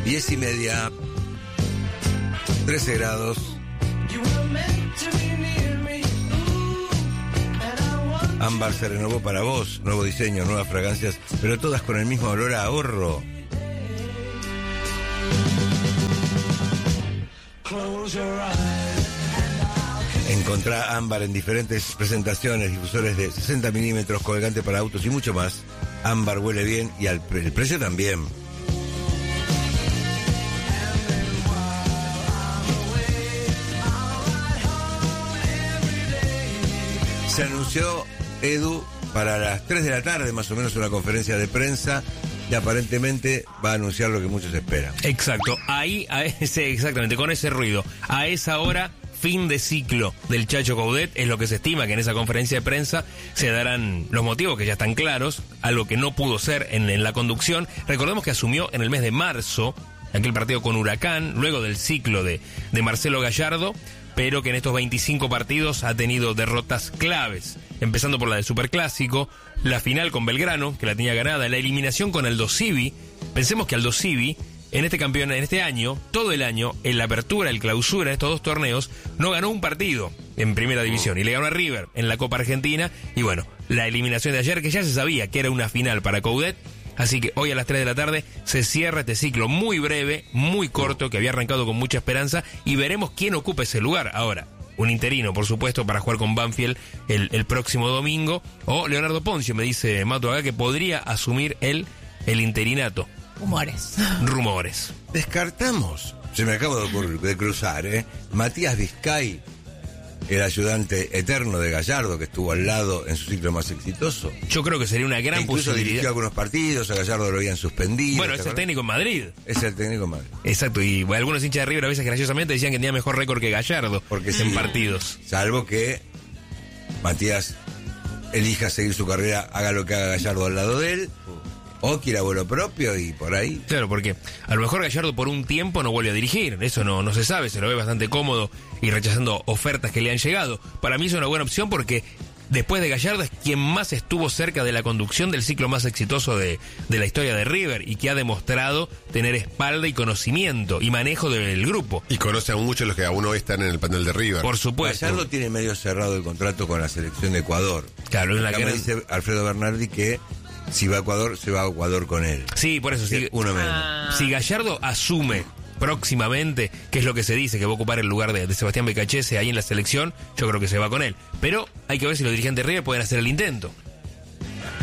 10:30, 13 grados. Ámbar se renovó para vos, nuevo diseño, nuevas fragancias, pero todas con el mismo olor a ahorro. Encontrá Ámbar en diferentes presentaciones, difusores de 60 milímetros, colgante para autos y mucho más. Ámbar huele bien y el precio también. Se anunció, Edu, para las 3 de la tarde, más o menos, una conferencia de prensa, y aparentemente va a anunciar lo que muchos esperan. Exacto, exactamente, con ese ruido. A esa hora, fin de ciclo del Chacho Coudet, es lo que se estima que en esa conferencia de prensa se darán los motivos que ya están claros, algo que no pudo ser en la conducción. Recordemos que asumió en el mes de marzo, aquel partido con Huracán, luego del ciclo de Marcelo Gallardo, pero que en estos 25 partidos ha tenido derrotas claves, empezando por la del Superclásico, la final con Belgrano, que la tenía ganada, la eliminación con Aldo Civi. Pensemos que Aldo Civi, en este año, todo el año, en la apertura, el clausura, estos dos torneos, no ganó un partido en primera división, y le ganó a River en la Copa Argentina, y bueno, la eliminación de ayer, que ya se sabía que era una final para Coudet. Así que hoy a las 3 de la tarde se cierra este ciclo muy breve, muy corto, que había arrancado con mucha esperanza, y veremos quién ocupa ese lugar. Ahora, un interino, por supuesto, para jugar con Banfield el próximo domingo, o Leonardo Poncio, me dice Mato acá, que podría asumir el interinato. Rumores. Descartamos, se me acaba de cruzar, Matías Vizcay, el ayudante eterno de Gallardo, que estuvo al lado en su ciclo más exitoso. Yo creo que sería una gran incluso posibilidad. Dirigió algunos partidos, a Gallardo lo habían suspendido. Bueno, es el técnico en Madrid. Es el técnico en Madrid. Exacto, y algunos hinchas de River a veces graciosamente decían que tenía mejor récord que Gallardo, porque en partidos. Salvo que Matías elija seguir su carrera, haga lo que haga Gallardo al lado de él, o quiera vuelo propio y por ahí. Claro, porque a lo mejor Gallardo por un tiempo no vuelve a dirigir, eso no se sabe, se lo ve bastante cómodo y rechazando ofertas que le han llegado. Para mí es una buena opción porque después de Gallardo es quien más estuvo cerca de la conducción del ciclo más exitoso de la historia de River, y que ha demostrado tener espalda y conocimiento y manejo del grupo. Y conoce a muchos los que aún no están en el panel de River. Por supuesto. Gallardo tiene medio cerrado el contrato con la selección de Ecuador. Claro, Acá me dice Alfredo Bernardi que si va a Ecuador, se va a Ecuador con él. Sí, por eso sí. Uno menos. Si Gallardo asume próximamente, que es lo que se dice, que va a ocupar el lugar de Sebastián Becachese ahí en la selección, yo creo que se va con él. Pero hay que ver si los dirigentes de River pueden hacer el intento.